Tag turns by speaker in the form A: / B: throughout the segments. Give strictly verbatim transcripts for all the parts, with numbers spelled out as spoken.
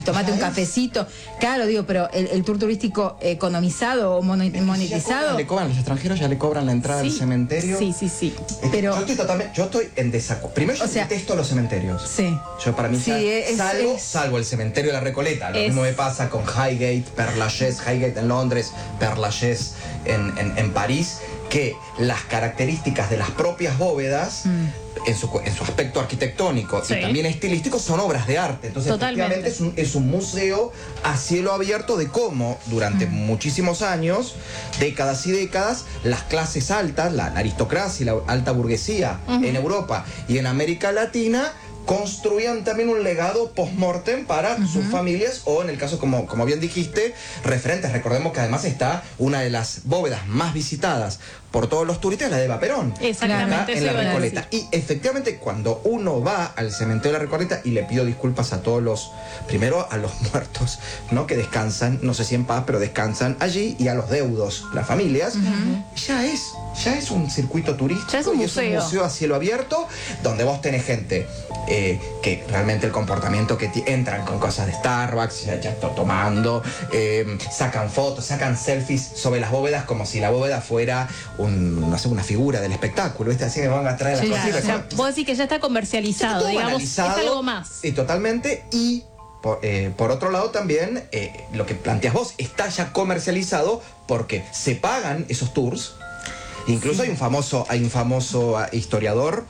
A: tomate un cafecito. Claro, digo, pero el, el tour turístico economizado o monetizado.
B: Cobran, le cobran, los extranjeros ya le cobran la entrada sí, al cementerio.
A: Sí, sí, sí.
B: Pero yo estoy totalmente, yo estoy en desacuerdo. Primero yo o sea, detesto los cementerios.
A: Sí.
B: Yo para mí
A: sí,
B: ya,
A: es,
B: salvo,
A: es,
B: salvo el cementerio de la Recoleta. Lo
A: es,
B: mismo me pasa con Highgate, Père Lachaise, Highgate en Londres, Père Lachaise en, en, en París, que las características de las propias bóvedas, mm. en, su, en su aspecto arquitectónico sí. y también estilístico, son obras de arte. Entonces,
A: totalmente.
B: efectivamente, es un, es un museo a cielo abierto de cómo, durante mm. muchísimos años, décadas y décadas, las clases altas, la, la aristocracia y la alta burguesía uh-huh. en Europa y en América Latina, construían también un legado post-mortem para uh-huh. sus familias o, en el caso, como, como bien dijiste, referentes. Recordemos que además está una de las bóvedas más visitadas por todos los turistas, la de Eva Perón.
A: Exactamente.
B: En la Recoleta. Y efectivamente, cuando uno va al cementerio de la Recoleta, y le pido disculpas a todos los, primero a los muertos, ¿no? Que descansan, no sé si en paz, pero descansan allí, y a los deudos, las familias, uh-huh. ya es, ya es un circuito turístico,
A: ya es un
B: y
A: museo.
B: es un museo a cielo abierto, donde vos tenés gente eh, que realmente el comportamiento que entran con cosas de Starbucks, ya, ya tomando, eh, sacan fotos, sacan selfies sobre las bóvedas como si la bóveda fuera un, no sé, una figura del espectáculo, ¿viste? Así que van a traer las
A: sí,
B: cosas.
A: Claro, o sea, vos decís que ya está comercializado,
B: está
A: digamos,
B: banalizado,
A: es algo más.
B: Y totalmente, y por, eh, por otro lado también, eh, lo que planteas vos, está ya comercializado porque se pagan esos tours. Incluso sí. hay un famoso, hay un famoso historiador,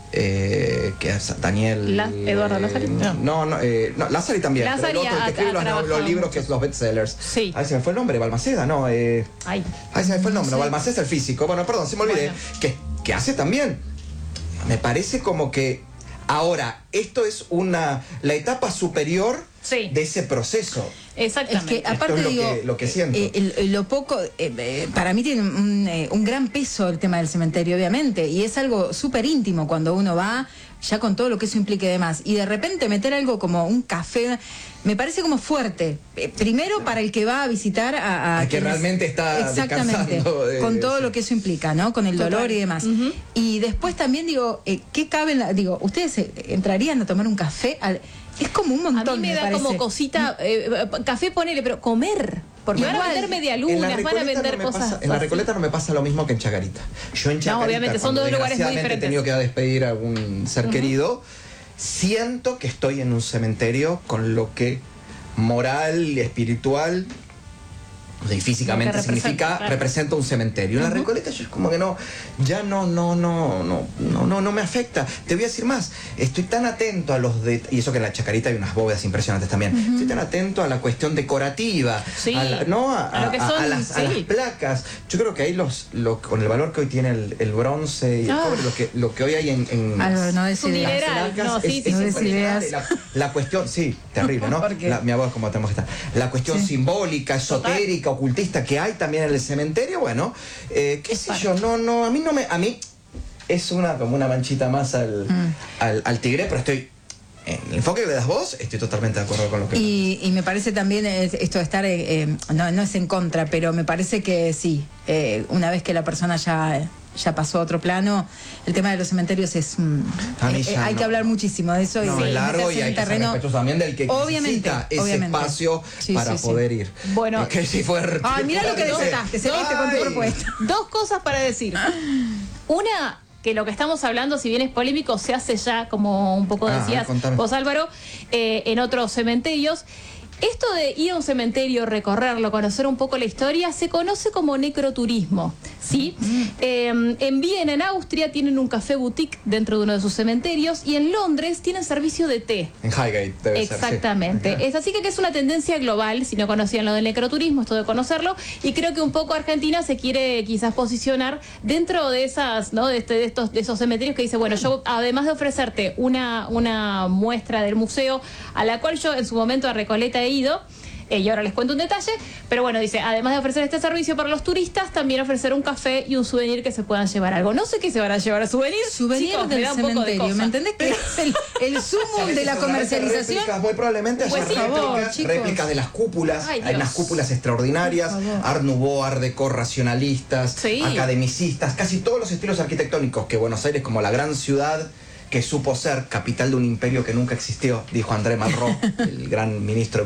B: eh, que es Daniel...
A: La, ¿Eduardo Lázari?
B: No, no, no, eh, no Lázari también,
A: Lázari
B: pero el otro que escribe los, los libros, que es los bestsellers.
A: Sí.
B: Ahí se me fue el nombre, Balmaceda, ¿no? Eh,
A: Ay.
B: Ahí se me fue el nombre,
A: sí.
B: no, Balmaceda es el físico. Bueno, perdón, se me olvidé. Bueno. Que, que hace también. Me parece como que ahora, esto es una la etapa superior sí. de ese proceso.
A: Exactamente.
B: Es que aparte, es lo, digo, que, lo que siento.
A: Eh, el, lo poco, eh, eh, para mí tiene un, eh, un gran peso el tema del cementerio, obviamente, y es algo súper íntimo cuando uno va, ya con todo lo que eso implique y demás, y de repente meter algo como un café, me parece como fuerte. Eh, primero para el que va a visitar a... a
B: que quienes, realmente está
A: exactamente,
B: de,
A: con todo
B: sí.
A: lo que eso implica, ¿no? Con el Total. dolor y demás. Uh-huh. Y después también digo, eh, ¿qué cabe en la, digo, ustedes entrarían a tomar un café al... Es como un montón.
C: A mí me, me da
A: parece.
C: como cosita, eh, café ponele, pero comer. Porque van a vender medialunas, van a vender
B: no
C: cosas.
B: Pasa, en la Recoleta no me pasa lo mismo que en Chacarita. Yo en Chacarita,
C: no, obviamente, son dos lugares muy diferentes.
B: He tenido que despedir a algún ser uh-huh. querido. Siento que estoy en un cementerio con lo que moral y espiritual y físicamente representa, significa claro. representa un cementerio. En uh-huh. la Recoleta yo es como que no, ya no, no, no, no, no, no, no me afecta. Te voy a decir más, estoy tan atento a los de, y eso que en la Chacarita hay unas bóvedas impresionantes también. Uh-huh. Estoy tan atento a la cuestión decorativa,
C: sí.
B: a la, no a, a, a, son, a, las, sí. a las placas. Yo creo que ahí los, lo, con el valor que hoy tiene el, el bronce y el ah. cobre, lo que, lo que hoy hay en, en
A: ah, no es
C: ideal. No, sí, sí,
A: no es ideas.
B: La, la cuestión, sí, terrible, ¿no? La, mi abuela como tenemos que estar. La cuestión sí. simbólica, esotérica, Total. ocultista que hay también en el cementerio, bueno, eh, qué sé yo, no, no, a mí no me, a mí es una como una manchita más al, mm. al, al tigre, pero estoy, en el enfoque que le das vos, estoy totalmente de acuerdo con lo que...
A: Y, y me parece también esto de estar, eh, eh, no, no es en contra, pero me parece que sí, eh, una vez que la persona ya... ya pasó a otro plano, el tema de los cementerios es mm, eh, eh, hay no. que hablar muchísimo de eso.
B: No,
A: y
B: es largo y hay que ser respetuoso también del que
A: obviamente,
B: necesita ese
A: obviamente.
B: espacio sí, para sí, poder sí. ir.
C: Bueno,
B: es que si fue
A: ay, mira lo que desataste, se viste con tu propuesta.
C: Dos cosas para decir. Una, que lo que estamos hablando, si bien es polémico, se hace ya, como un poco
B: ah,
C: decías
B: ver,
C: vos, Álvaro, eh, en otros cementerios. Esto de ir a un cementerio, recorrerlo, conocer un poco la historia, se conoce como necroturismo, ¿sí? Mm. Eh, en Viena, en Austria, tienen un café boutique dentro de uno de sus cementerios y en Londres tienen servicio de té.
B: En Highgate debe
C: Exactamente.
B: ser, sí.
C: Es así que, que es una tendencia global, si no conocían lo del necroturismo, esto de conocerlo, y creo que un poco Argentina se quiere quizás posicionar dentro de esas, ¿no? De, este, de estos, de esos cementerios que dice, bueno, yo además de ofrecerte una, una muestra del museo, a la cual yo en su momento a Recoleta he ido, eh, y ahora les cuento un detalle, pero bueno, dice, además de ofrecer este servicio para los turistas, también ofrecer un café y un souvenir que se puedan llevar algo. No sé qué se van a llevar a souvenir.
A: Souvenir Chicos, del cementerio, ¿me entendés? Que es el, el sumo de la comercialización.
B: Réplicas, muy probablemente haya
C: pues sí,
B: réplicas,
C: favor,
B: réplicas de las cúpulas.
C: Ay,
B: hay unas cúpulas extraordinarias, Art Nouveau, Art Deco, racionalistas,
C: sí.
B: academicistas, casi todos los estilos arquitectónicos que Buenos Aires, como la gran ciudad que supo ser capital de un imperio que nunca existió, dijo André Malraux, el gran ministro